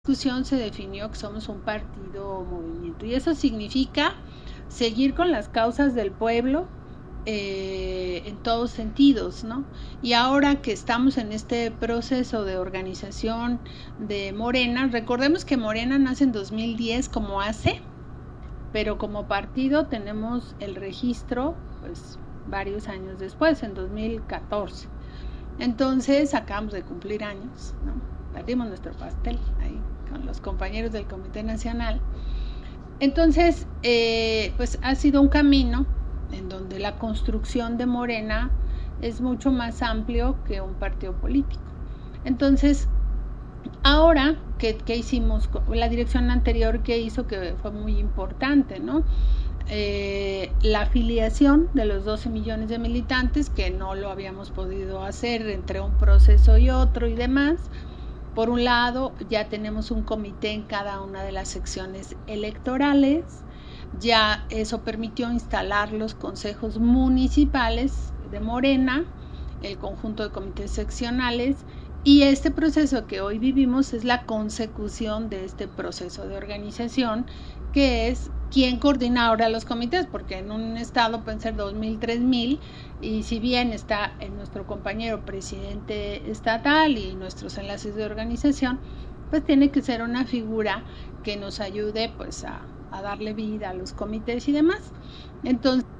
discusión se definió que somos un partido o movimiento, y eso significa seguir con las causas del pueblo en todos sentidos, ¿no? Y ahora que estamos en este proceso de organización de Morena, recordemos que Morena nace en 2010 como ACE, pero como partido tenemos el registro pues varios años después, en 2014. Entonces acabamos de cumplir años, ¿no? Partimos nuestro pastel ahí con los compañeros del Comité Nacional. Entonces, pues ha sido un camino en donde la construcción de Morena es mucho más amplio que un partido político. Entonces, ahora que hicimos, la dirección anterior que hizo, que fue muy importante, ¿no? La afiliación de los 12 millones de militantes, que no lo habíamos podido hacer entre un proceso y otro y demás. Por un lado, ya tenemos un comité en cada una de las secciones electorales, ya eso permitió instalar los consejos municipales de Morena, el conjunto de comités seccionales, y este proceso que hoy vivimos es la consecución de este proceso de organización, que es quién coordina ahora los comités, porque en un estado pueden ser 2,000, 3,000, y si bien está en nuestro compañero presidente estatal y nuestros enlaces de organización, pues tiene que ser una figura que nos ayude pues a darle vida a los comités y demás. Entonces,